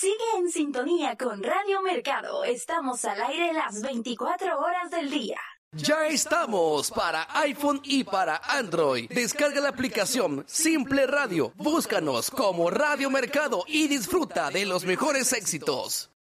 Sigue en sintonía con Radio Mercado. Estamos al aire las 24 horas del día. Ya estamos para iPhone y para Android. Descarga la aplicación Simple Radio. Búscanos como Radio Mercado y disfruta de los mejores éxitos.